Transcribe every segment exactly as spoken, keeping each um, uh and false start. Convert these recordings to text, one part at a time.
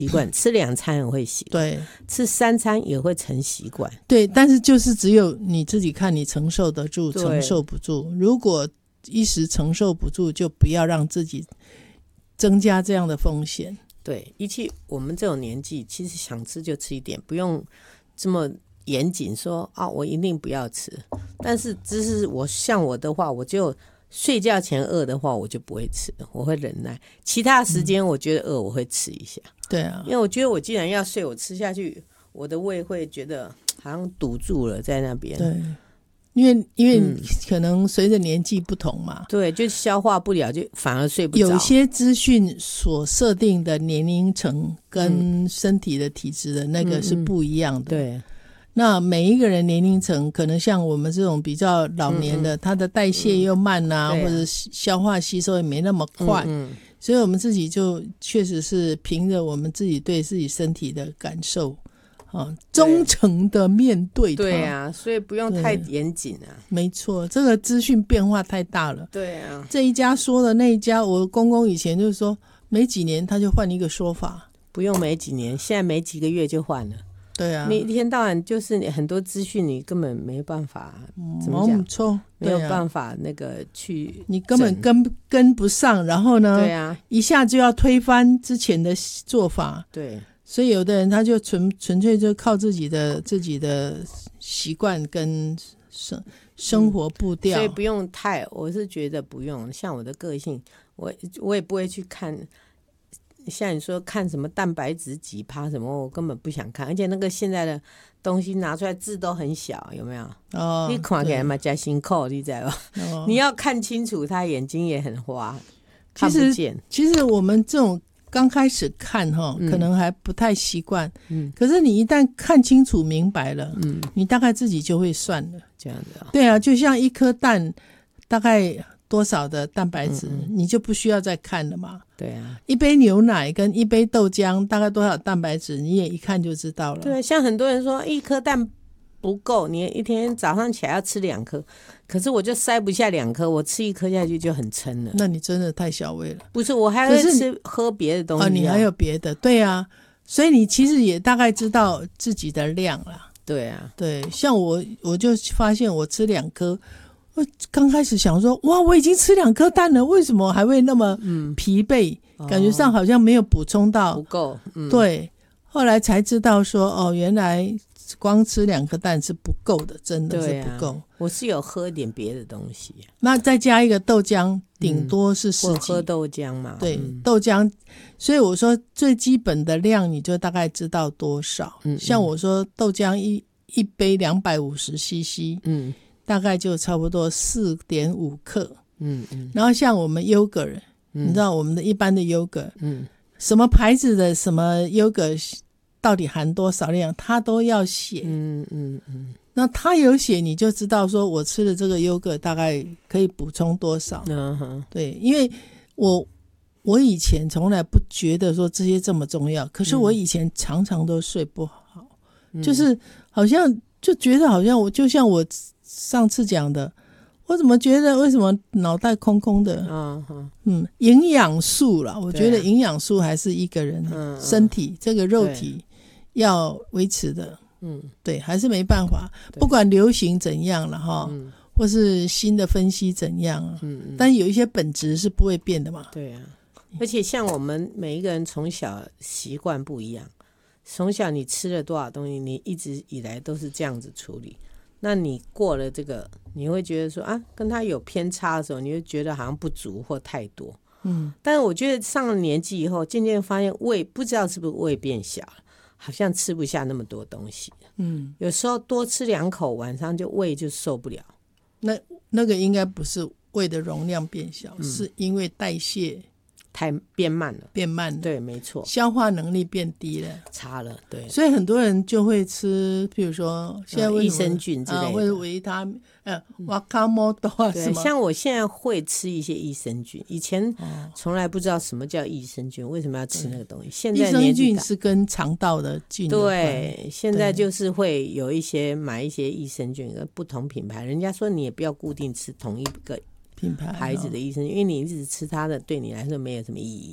习惯，吃两餐也会习惯， 对， 吃三餐也会成习惯。 对，但是就是只有你自己看你承受得住承受不住，如果一时承受不住，就不要让自己增加这样的风险。 对，一起我们这种年纪其实想吃就吃一点，不用这么严谨说啊我一定不要吃。但是只是我像我的话，我就睡觉前饿的话我就不会吃，我会忍耐，其他时间我觉得饿我会吃一下、嗯、 对啊， 因为我觉得我既然要睡，我吃下去我的胃会觉得好像堵住了在那边。 对，因为因为可能随着年纪不同嘛、嗯、 对，就消化不了就反而睡不着。 有些资讯所设定的年龄层跟身体的体质的那个是不一样的、嗯嗯、对，那每一个人年龄层可能像我们这种比较老年的、嗯嗯、他的代谢又慢啊、嗯、或者消化吸收也没那么快、嗯嗯、所以我们自己就确实是凭着我们自己对自己身体的感受啊，忠诚的面对它。 对啊，所以不用太严谨啊。 没错，这个资讯变化太大了。 对啊， 这一家说的那一家，我公公以前就是说没几年他就换一个说法。 不用没几年，现在没几个月就换了。 对啊， 你一天到晚就是你很多资讯你根本没办法、嗯、怎么讲、 错、啊、 没有办法那个去你根本跟跟不上，然后呢对啊， 一下就要推翻之前的做法。 对， 所以有的人他就纯纯粹就靠自己的自己的习惯跟生生活步调、嗯、 所以不用太，我是觉得不用，像我的个性我我也不会去看，像你说看什么蛋白质几趴什么，我根本不想看，而且那个现在的东西拿出来字都很小，有没有？哦，你看起来嘛加辛苦，你知道吧、哦？你要看清楚，他眼睛也很花，看不见。 其实我们这种刚开始看哈、嗯，可能还不太习惯，嗯，可是你一旦看清楚明白了，嗯，你大概自己就会算了， 这样子、哦。 对啊，就像一颗蛋大概多少的蛋白质、嗯嗯，你就不需要再看了嘛。 对啊， 一杯牛奶跟一杯豆浆大概多少蛋白质，你也一看就知道了。 对，像很多人说一颗蛋不够，你一天早上起来要吃两颗，可是我就塞不下两颗，我吃一颗下去就很撑了。 那你真的太小胃了。 不是，我还会吃喝别的东西、啊。哦， 你还有别的，对啊，所以你其实也大概知道自己的量啦。 对啊， 对，像我我就发现我吃两颗。我刚开始想说，哇，我已经吃两颗蛋了，为什么还会那么疲惫、嗯、感觉上好像没有补充到不够、嗯、 对，后来才知道说哦，原来光吃两颗蛋是不够的，真的是不够、啊、 我是有喝一点别的东西， 那再加一个豆浆顶多是十几、嗯、 我喝豆浆嘛， 对、 嗯、 豆浆，所以我说最基本的量你就大概知道多少、嗯、像我说豆浆一一杯两百五十 C C 嗯，大概就差不多 四点五 克，嗯嗯，然后像我们 yogurt、嗯、你知道我们的一般的 yogurt， 嗯，什么牌子的什么 yogurt 到底含多少量，它都要写，嗯嗯嗯，那它有写你就知道说我吃的这个 yogurt 大概可以补充多少，嗯哼，对，因为我我以前从来不觉得说这些这么重要，可是我以前常常都睡不好，嗯、就是好像就觉得好像我就像我上次讲的，我怎么觉得为什么脑袋空空的？嗯嗯，营养素啦，我觉得营养素还是一个人身体、嗯、这个肉体要维持的。嗯，对，还是没办法，不管流行怎样了哈、嗯，或是新的分析怎样，嗯嗯，但有一些本质是不会变的嘛。 对啊，而且像我们每一个人从小习惯不一样，从小你吃了多少东西，你一直以来都是这样子处理。那你过了这个，你会觉得说啊，跟他有偏差的时候，你会觉得好像不足或太多。嗯，但是我觉得上了年纪以后，渐渐发现胃不知道是不是胃变小了，好像吃不下那么多东西。嗯，有时候多吃两口，晚上就胃就受不了。 那那个应该不是胃的容量变小，嗯、是因为代谢太变慢了， 变慢了， 对，没错， 消化能力变低了， 差了，对， 所以很多人就会吃，比如说现在为什么、 嗯、益生菌之类的， 啊、或者维他命，呃，瓦卡莫多啊什么。 像我现在会吃一些益生菌，以前从来不知道什么叫益生菌，为什么要吃那个东西？现在益生菌是跟肠道的菌有关， 对，现在就是会有一些买一些益生菌，不同品牌，人家说你也不要固定吃同一个品牌牌子的益生菌，因为你一直吃它的对你来说没有什么意义。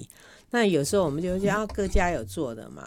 那有时候我们就会觉得啊，各家有做的嘛，